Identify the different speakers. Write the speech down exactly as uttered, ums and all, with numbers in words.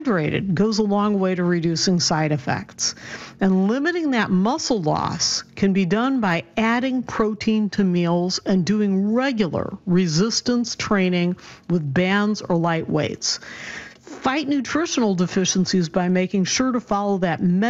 Speaker 1: Hydrated goes a long way to reducing side effects. And limiting that muscle loss can be done by adding protein to meals and doing regular resistance training with bands or light weights. Fight nutritional deficiencies by making sure to follow that